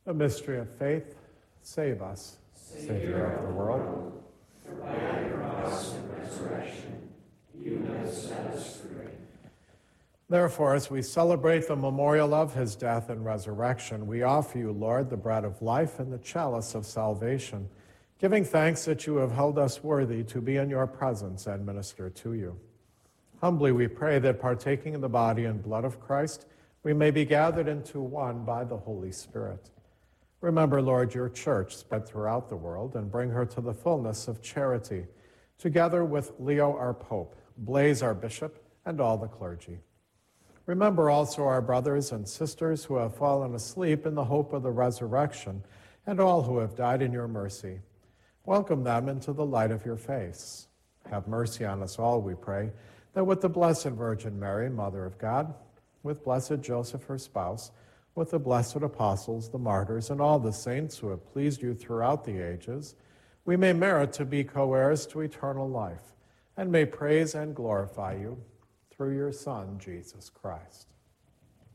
The mystery of faith, save us, Savior of the world. For by your cross and resurrection, you have set us free. Therefore, as we celebrate the memorial of his death and resurrection, we offer you, Lord, the bread of life and the chalice of salvation, giving thanks that you have held us worthy to be in your presence and minister to you. Humbly we pray that, partaking in the body and blood of Christ, we may be gathered into one by the Holy Spirit. Remember, Lord, your church spread throughout the world and bring her to the fullness of charity, together with Leo our Pope, Blaise our Bishop, and all the clergy. Remember also our brothers and sisters who have fallen asleep in the hope of the resurrection, and all who have died in your mercy. Welcome them into the light of your face. Have mercy on us all, we pray, that with the Blessed Virgin Mary, Mother of God, with blessed Joseph, her spouse, with the blessed apostles, the martyrs, and all the saints who have pleased you throughout the ages, we may merit to be co-heirs to eternal life, and may praise and glorify you through your Son, Jesus Christ.